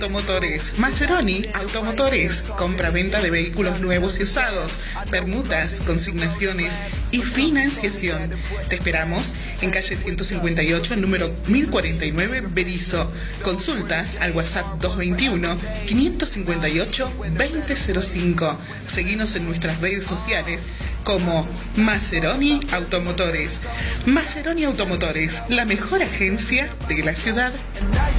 Automotores. Maceroni Automotores. Compra-venta de vehículos nuevos y usados. Permutas, consignaciones y financiación. Te esperamos en calle 158, número 1049, Berisso. Consultas al WhatsApp 221-558-2005. Seguinos en nuestras redes sociales como Maceroni Automotores. Maceroni Automotores, la mejor agencia de la ciudad.